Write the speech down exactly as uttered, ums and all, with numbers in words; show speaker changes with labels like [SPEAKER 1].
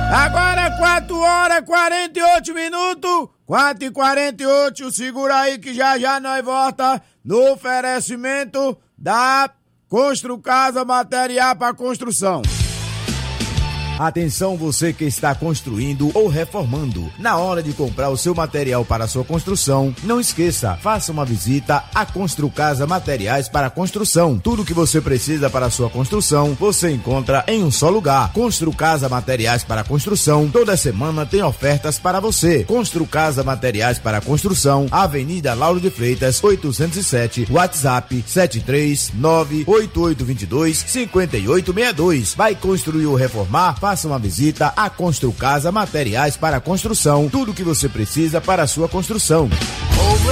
[SPEAKER 1] Agora quatro horas e quarenta e oito minutos, quatro e quarenta e oito, segura aí que já já nós volta no oferecimento da Constru Casa Material para Construção.
[SPEAKER 2] Atenção você que está construindo ou reformando. Na hora de comprar o seu material para a sua construção, não esqueça, faça uma visita à Constru Casa Materiais para Construção. Tudo que você precisa para a sua construção, você encontra em um só lugar. Constru Casa Materiais para Construção, toda semana tem ofertas para você. Constru Casa Materiais para Construção, Avenida Lauro de Freitas, oitocentos e sete, WhatsApp sete três nove oito oito dois dois cinco oito seis dois. Vai construir ou reformar? Faça uma visita à Constru Casa Materiais para Construção. Tudo que você precisa para a sua construção.